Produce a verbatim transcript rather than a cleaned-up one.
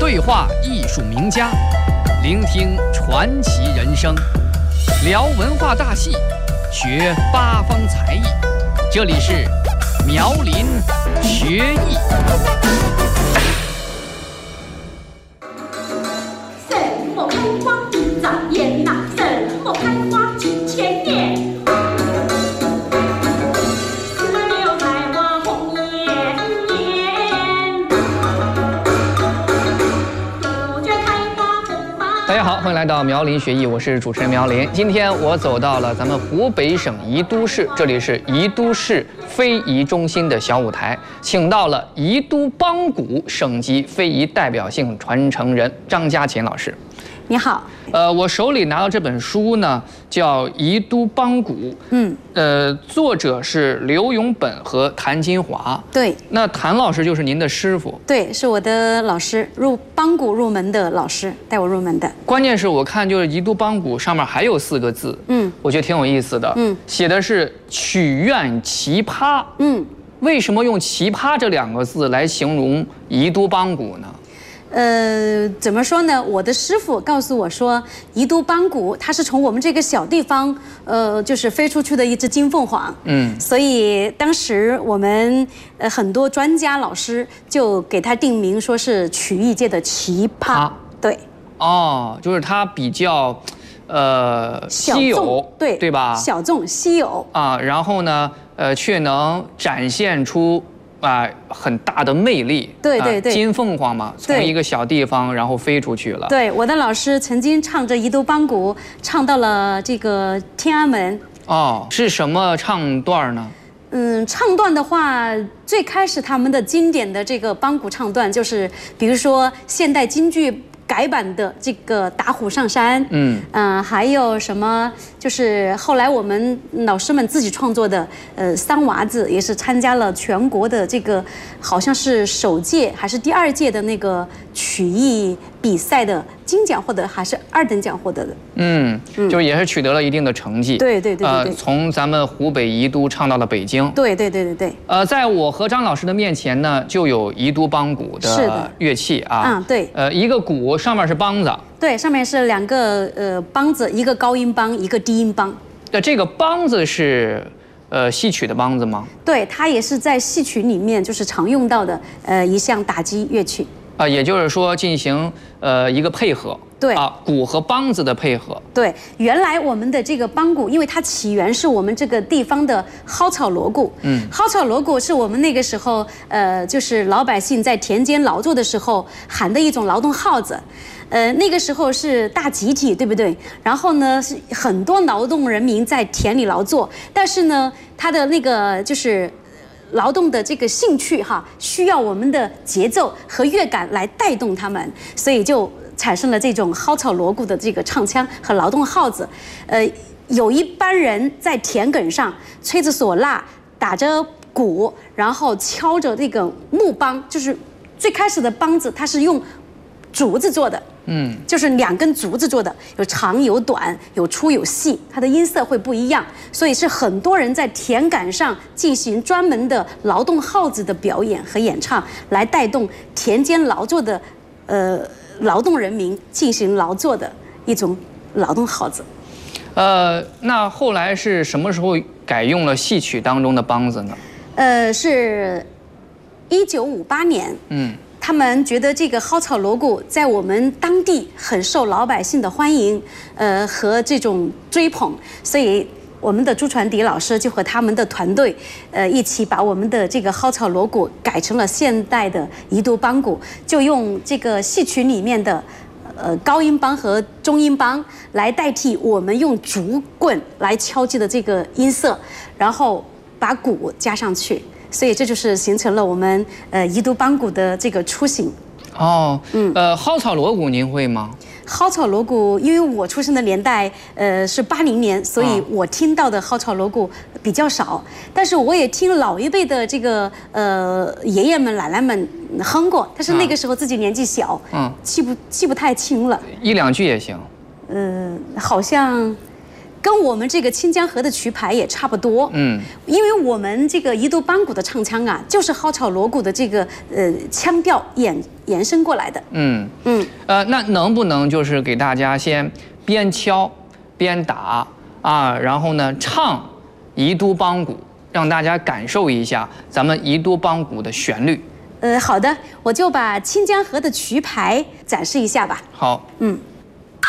对话艺术名家，聆听传奇人生，聊文化大戏，学八方才艺。这里是苗林学艺。 什么开花一眨眼呐、啊？什么开花几千年？四柳开花红艳艳，杜鹃开花红满。 大家好，欢迎来到苗林学艺，我是主持人苗林。今天我走到了咱们湖北省宜都市，这里是宜都市非遗中心的小舞台，请到了宜都帮鼓省级非遗代表性传承人张家琴老师。 你好， 呃，我手里拿到这本书呢，叫《宜都帮鼓》， 嗯， 呃，作者是刘永本和谭金华。 对， 那谭老师就是您的师傅。 对，是我的老师，入帮鼓入门的老师，带我入门的。 关键是我看就是宜都帮鼓上面还有四个字， 嗯， 我觉得挺有意思的， 嗯， 写的是曲苑奇葩， 嗯， 为什么用奇葩这两个字来形容宜都帮鼓呢？ 呃，怎么说呢？我的师傅告诉我说，宜都帮鼓它是从我们这个小地方，呃，就是飞出去的一只金凤凰。嗯，所以当时我们呃很多专家老师就给它定名，说是曲艺界的奇葩。对。 哦，就是它比较，呃，稀有， 对对吧？ 小众稀有啊，然后呢，呃，却能展现出。啊，很大的魅力。 对对对， 啊、金凤凰嘛，从一个小地方然后飞出去了。 对，我的老师曾经唱着宜都帮鼓，唱到了这个天安门。 哦，是什么唱段呢？ 嗯，唱段的话，最开始他们的经典的这个帮鼓唱段，就是比如说现代京剧改版的这个打虎上山，嗯，嗯、呃，还有什么？就是后来我们老师们自己创作的，呃，三娃子也是参加了全国的这个，好像是首届还是第二届的那个曲艺比赛的金奖获得，还是二等奖获得的。嗯， 就也是取得了一定的成绩。 对对对对对。 呃，从咱们湖北宜都唱到了北京。 对对对对对。 呃，在我和张老师的面前呢，就有宜都帮鼓的乐器啊。 嗯，对。 呃，一个鼓上面是梆子。 对，上面是两个呃梆子，一个高音梆，一个低音梆。 那这个梆子是呃戏曲的梆子吗？ 对，它也是在戏曲里面就是常用到的呃一项打击乐器。 啊、呃，也就是说进行呃一个配合。 对啊，鼓和梆子的配合。 对，原来我们的这个帮鼓，因为它起源是我们这个地方的蒿草锣鼓。嗯，蒿草锣鼓是我们那个时候，呃，就是老百姓在田间劳作的时候喊的一种劳动号子。呃，那个时候是大集体，对不对？然后呢，是很多劳动人民在田里劳作，但是呢，他的那个就是劳动的这个兴趣哈，需要我们的节奏和乐感来带动他们，所以就产生了这种蒿草锣鼓的这个唱腔和劳动号子。呃，有一班人在田埂上吹着唢呐，打着鼓，然后敲着这个木梆，就是最开始的梆子，它是用竹子做的。嗯，就是两根竹子做的，有长有短，有粗有细，它的音色会不一样，所以是很多人在田埂上进行专门的劳动号子的表演和演唱，来带动田间劳作的呃劳动人民进行劳作的一种劳动号子。 呃，那后来是什么时候改用了戏曲当中的梆子呢？ 呃，是一九五八年。嗯。他们觉得这个蒿草锣鼓在我们当地很受老百姓的欢迎，呃和这种追捧，所以我们的朱传迪老师就和他们的团队，呃一起把我们的这个蒿草锣鼓改成了现代的宜都帮鼓，就用这个戏曲里面的呃高音梆和中音梆来代替我们用竹棍来敲击的这个音色，然后把鼓加上去。所以这就是形成了我们呃宜都帮鼓的这个雏形。 哦，嗯，呃，蒿草锣鼓您会吗？ 蒿草锣鼓，因为我出生的年代呃是八零年，所以我听到的蒿草锣鼓比较少。但是我也听老一辈的这个呃爷爷们奶奶们哼过，但是那个时候自己年纪小，嗯，记不记不太清了。 一两句也行。 嗯、呃，好像。 跟我们这个清江河的曲牌也差不多。嗯，因为我们这个宜都帮鼓的唱腔啊，就是蒿草锣鼓的这个呃腔调延延伸过来的。嗯嗯，呃，那能不能就是给大家先边敲边打啊，然后呢唱宜都帮鼓，让大家感受一下咱们宜都帮鼓的旋律？ 呃，好的，我就把清江河的曲牌展示一下吧。 好， 嗯。